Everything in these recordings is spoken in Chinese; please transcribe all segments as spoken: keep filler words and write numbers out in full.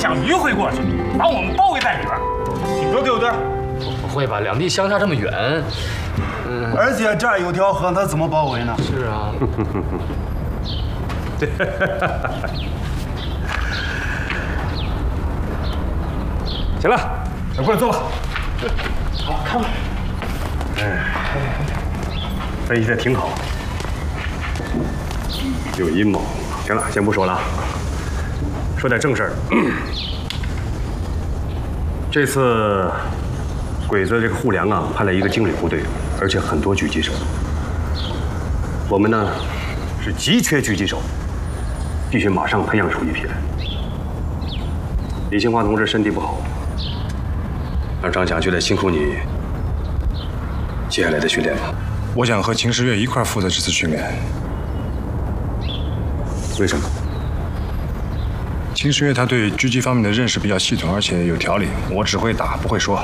想迂回过去，把我们包围在里边。你说对不对？ 不会吧？两地相差这么远， 嗯，而且这儿有条河，他怎么包围呢？ 是啊。 行了，过来坐吧。 好，看吧。 哎，分析的挺好，有阴谋。行了，先不说了，说点正事儿。这次鬼子这个护粮啊，派了一个精锐部队，而且很多狙击手。我们呢是急缺狙击手，必须马上培养出一批来。李兴华同志身体不好，让张霞觉得辛苦你接下来的训练吧。 我想和秦时月一块负责这次训练。 为什么？ 秦时月他对狙击方面的认识比较系统，而且有条理。我只会打，不会说。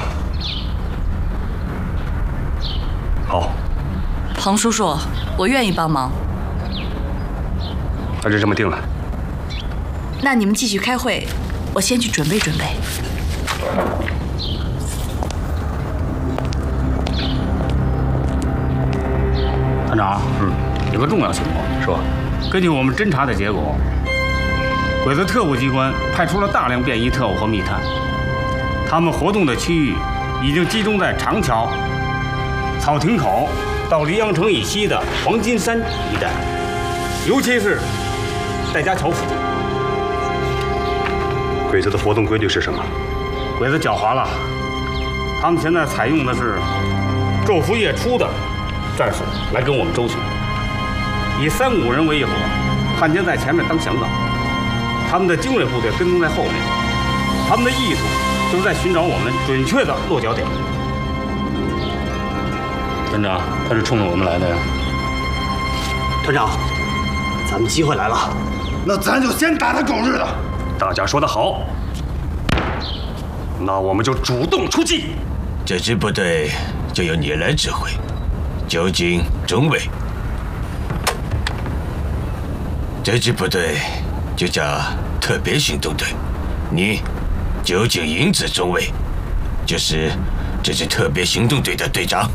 好， 彭叔叔，我愿意帮忙。 那就这么定了。 那你们继续开会，我先去准备准备。 团长， 嗯， 有个重要情况， 说。 根据我们侦查的结果，鬼子特务机关派出了大量便衣特务和密探，他们活动的区域已经集中在长桥、草亭口到黎阳城以西的黄金山一带，尤其是戴家桥附近。 鬼子的活动规律是什么？ 鬼子狡猾了，他们现在采用的是昼伏夜出的战术来跟我们周旋。以三五人为一伙，汉奸在前面当向导，他们的精锐部队跟踪在后面。他们的意图就是在寻找我们准确的落脚点。团长，他是冲着我们来的呀。 团长，咱们机会来了， 那咱就先打他狗日的！ 大家说得好，那我们就主动出击。 这支部队就由你来指挥，究竟中尉。这支部队就叫特别行动队，你究竟营子中尉，就是这支特别行动队的队长。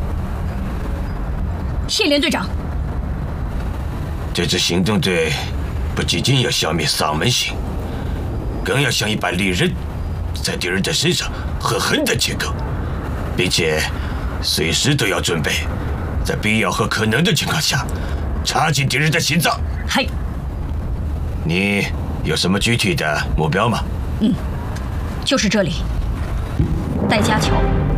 谢连队长。 这支行动队不仅仅要消灭丧门星，更要像一把利刃，在敌人的身上狠狠地切割，并且随时都要准备，在必要和可能的情况下，插进敌人的心脏。 嗨。 你有什么具体的目标吗？ 嗯，就是这里，戴家桥。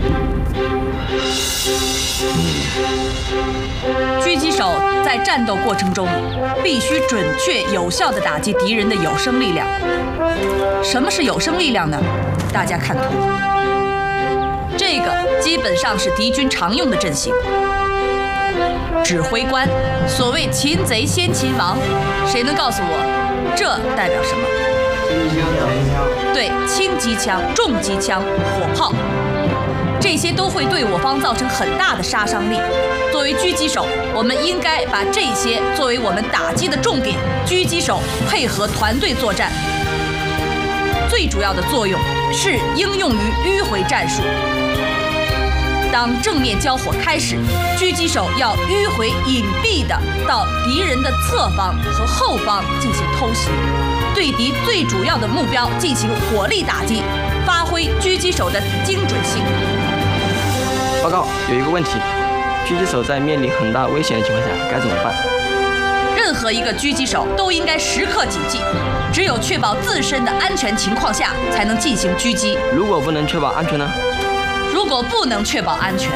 嗯， 狙击手在战斗过程中必须准确有效地打击敌人的有生力量。什么是有生力量呢？大家看图，这个基本上是敌军常用的阵型。指挥官，所谓擒贼先擒王，谁能告诉我？这代表什么？对，轻机枪、重机枪、火炮，这些都会对我方造成很大的杀伤力。作为狙击手，我们应该把这些作为我们打击的重点。狙击手配合团队作战，最主要的作用是应用于迂回战术。当正面交火开始，狙击手要迂回隐蔽地到敌人的侧方和后方进行偷袭，对敌最主要的目标进行火力打击，发挥狙击手的精准性。 报告，有一个问题，狙击手在面临很大危险的情况下该怎么办？ 任何一个狙击手都应该时刻谨记，只有确保自身的安全情况下，才能进行狙击。 如果不能确保安全呢？ 如果不能确保安全，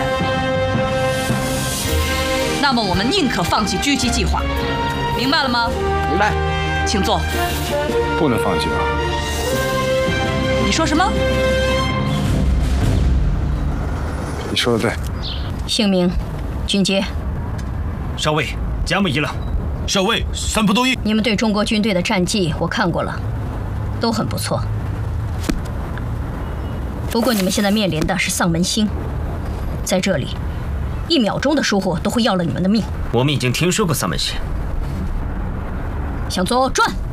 那么我们宁可放弃狙击计划，明白了吗？ 明白。 请坐。 不能放弃吧？ 你说什么？ 你说的对。 姓名，军阶。 少尉，甲木一了。少尉，三不多一。 你们对中国军队的战绩我看过了，都很不错。不过你们现在面临的是丧门星，在这里，一秒钟的疏忽都会要了你们的命。 我们已经听说过丧门星。 向左转。